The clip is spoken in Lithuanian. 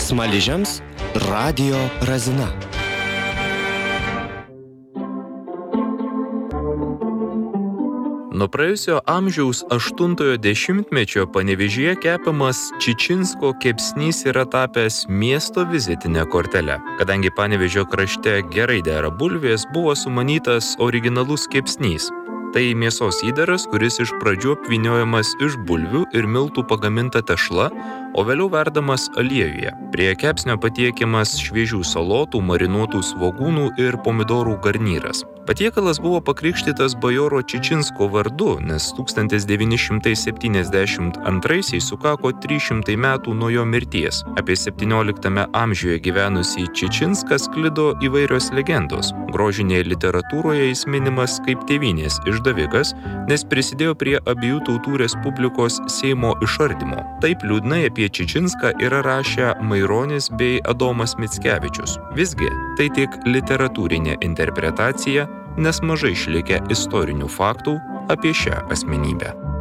Smaližiams radijo razina. Nuo praėjusio amžiaus 8-ojo dešimtmečio Panevėžyje kepamas Čičinsko kepsnys yra tapęs miesto vizitinė kortele. Kadangi Panevėžio krašte gerai dera bulvės, buvo sumanytas originalus kepsnys. Tai mėsos įdaras, kuris iš pradžių apvyniojamas iš bulvių ir miltų pagaminta tešla, o vėliau verdamas aliejuje. Prie kepsnio patiekiamas šviežių salotų, marinuotų svogūnų ir pomidorų garnyras. Patiekalas buvo pakrikštytas bajoro Čičinsko vardu, nes 1972 sukako 300 metų nuo jo mirties. Apie 17 amžiuje gyvenusį Čičinską sklido įvairios legendos. Grožinėje literatūroje jis minimas kaip tėvynės išdavikas, nes prisidėjo prie abiejų tautų respublikos Seimo išardymo. Taip liūdnai apie Čičinską yra rašę Maironis bei Adomas Mickevičius. Visgi, tai tik literatūrinė interpretacija, nes mažai išlikę istorinių faktų apie šią asmenybę.